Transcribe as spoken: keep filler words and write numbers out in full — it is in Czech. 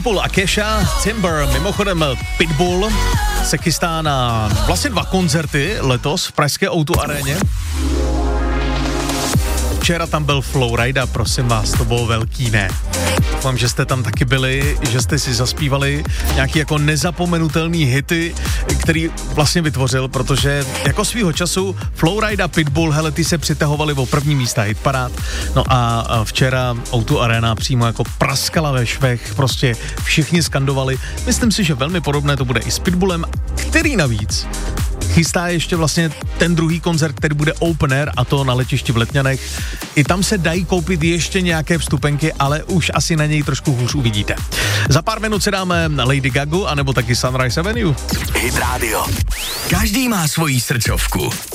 Pitbull a Kesha, Timber, mimochodem Pitbull se chystá na vlastně dva koncerty letos v pražské ó dva aréně. Včera tam byl Flowrida, prosím vás, to bylo velký, ne? Doufám, že jste tam taky byli, že jste si zaspívali nějaký jako nezapomenutelný hity, který vlastně vytvořil, protože jako svýho času Flowrida, Pitbull, hele, ty se přitahovali o první místa hitparád. No a včera ó dva Arena přímo jako praskala ve švech, prostě všichni skandovali. Myslím si, že velmi podobné to bude i s Pitbullem, který navíc chystá ještě vlastně ten druhý koncert, který bude open air, a to na letišti v Letňanech. I tam se dají koupit ještě nějaké vstupenky, ale už asi na něj trošku hůř uvidíte. Za pár minut se dáme Lady Gagu, anebo taky Sunrise Avenue. Hit Radio. Každý má svoji srdcovku.